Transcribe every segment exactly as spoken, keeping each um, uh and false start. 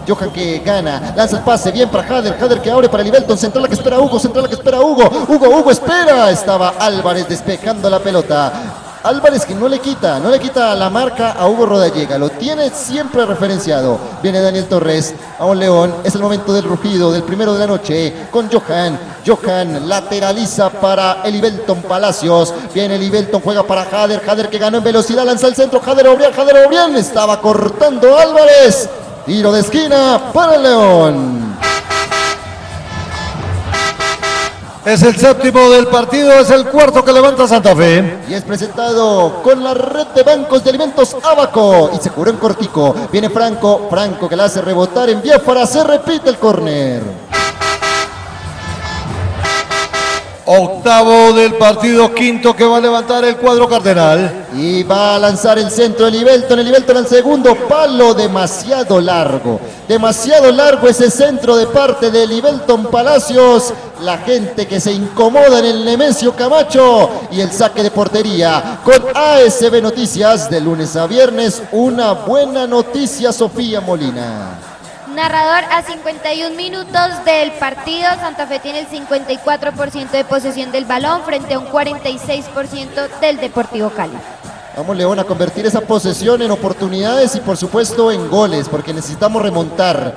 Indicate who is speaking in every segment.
Speaker 1: Johan que gana, lanza el pase, bien para Jader, Jader que abre para Livelton, central la que espera Hugo, central la que espera Hugo, Hugo, Hugo espera, estaba Álvarez despejando la pelota. Álvarez que no le quita, no le quita la marca a Hugo Rodallega, lo tiene siempre referenciado. Viene Daniel Torres a un León, es el momento del rugido, del primero de la noche, con Johan. Johan lateraliza para el Livelton Palacios, viene Livelton, juega para Jader, Jader que ganó en velocidad, lanza el centro, Jader Obrián, Jader Obrián, estaba cortando Álvarez. Tiro de esquina para el León.
Speaker 2: Es el séptimo del partido, es el cuarto que levanta Santa Fe.
Speaker 1: Y es presentado con la red de bancos de alimentos Abaco. Y se curó en cortico. Viene Franco, Franco que la hace rebotar en Biafara. Se repite el córner.
Speaker 2: Octavo del partido, quinto que va a levantar el cuadro cardenal.
Speaker 1: Y va a lanzar el centro de Livelton, el Livelton al segundo palo, demasiado largo. Demasiado largo ese centro de parte de Livelton Palacios. La gente que se incomoda en el Nemesio Camacho. Y el saque de portería con A S B Noticias de lunes a viernes. Una buena noticia, Sofía Molina.
Speaker 3: Narrador, a cincuenta y un minutos del partido, Santa Fe tiene el cincuenta y cuatro por ciento de posesión del balón frente a un cuarenta y seis por ciento del Deportivo Cali.
Speaker 1: Vamos, León, a convertir esa posesión en oportunidades y por supuesto en goles, porque necesitamos remontar.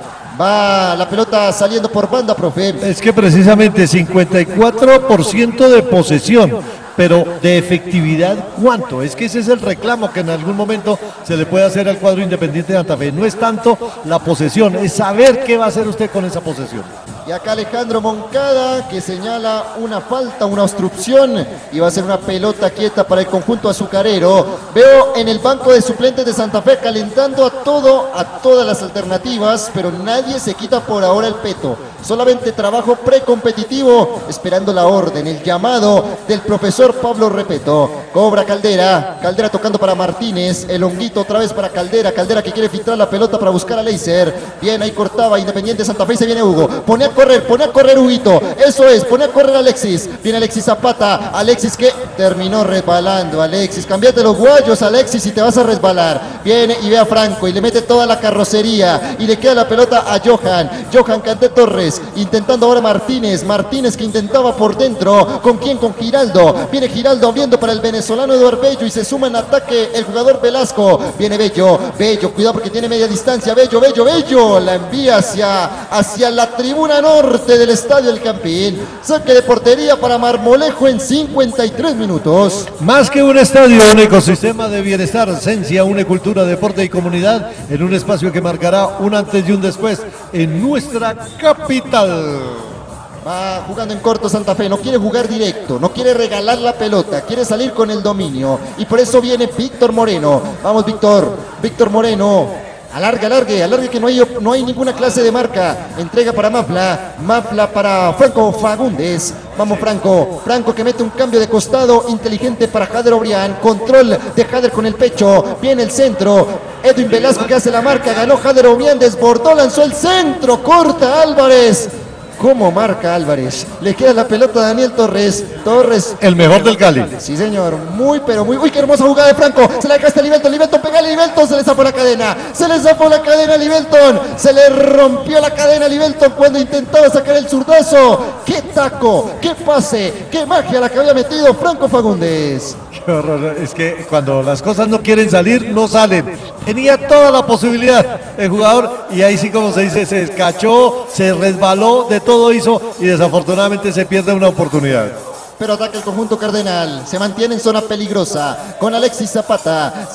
Speaker 1: Va la pelota saliendo por banda, profe.
Speaker 2: Es que precisamente cincuenta y cuatro por ciento de posesión, pero de efectividad, ¿cuánto? Es que ese es el reclamo que en algún momento se le puede hacer al cuadro Independiente de Santa Fe. No es tanto la posesión, es saber qué va a hacer usted con esa posesión.
Speaker 1: Y acá Alejandro Moncada que señala una falta, una obstrucción y va a ser una pelota quieta para el conjunto azucarero. Veo en el banco de suplentes de Santa Fe calentando a todo, a todas las alternativas, pero nadie se quita por ahora el peto. Solamente trabajo precompetitivo, esperando la orden, el llamado del profesor Pablo Repeto. Cobra Caldera, Caldera tocando para Martínez, el honguito otra vez para Caldera, Caldera que quiere filtrar la pelota para buscar a Leiser. Bien, ahí cortaba Independiente Santa Fe y se viene Hugo. Pone a correr, pone a correr Huguito, eso es, pone a correr Alexis. Viene Alexis Zapata, Alexis que terminó resbalando, Alexis. Cambiate los guayos, Alexis, y te vas a resbalar. Viene y ve a Franco y le mete toda la carrocería y le queda la pelota a Johan. Johan Canté Torres, intentando ahora Martínez, Martínez que intentaba por dentro. ¿Con quién? Con Giraldo. Viene Giraldo abriendo para el venezolano Eduardo Bello y se suma en ataque el jugador Velasco. Viene Bello, Bello, cuidado porque tiene media distancia. Bello, Bello, Bello, la envía hacia, hacia la tribuna norte del Estadio El Campín. Saque de portería para Marmolejo en cincuenta y tres minutos.
Speaker 2: Más que un estadio, un ecosistema de bienestar, esencia, una cultura, deporte y comunidad en un espacio que marcará un antes y un después en nuestra capital.
Speaker 1: Va jugando en corto Santa Fe, no quiere jugar directo, no quiere regalar la pelota, quiere salir con el dominio y por eso viene Víctor Moreno. Vamos Víctor, Víctor Moreno, alargue, alargue, alargue que no hay, no hay ninguna clase de marca. Entrega para Mafla, Mafla para Franco Fagundes. Vamos Franco, Franco que mete un cambio de costado inteligente para Jader Obrián. Control de Jader con el pecho, viene el centro. Edwin Velasco que hace la marca, ganó Jader Obrián, desbordó, lanzó el centro, corta Álvarez. ¿Cómo marca Álvarez? Le queda la pelota a Daniel Torres. Torres.
Speaker 2: El mejor del Cali.
Speaker 1: Sí, señor. Muy, pero muy. Uy, qué hermosa jugada de Franco. Se la dejaste a Livelton. Livelton, pegale a Livelton. Se le zafó la cadena. Se le zafó la cadena a Livelton. Se le rompió la cadena a Livelton cuando intentaba sacar el zurdazo. ¡Qué taco! ¡Qué pase! ¡Qué magia la que había metido Franco Fagundes!
Speaker 2: Qué horror. Es que cuando las cosas no quieren salir, no salen. Tenía toda la posibilidad el jugador y ahí sí, como se dice, se escachó, se resbaló, de todo hizo y desafortunadamente se pierde una oportunidad.
Speaker 1: Pero ataca el conjunto cardenal, se mantiene en zona peligrosa con Alexis Zapata.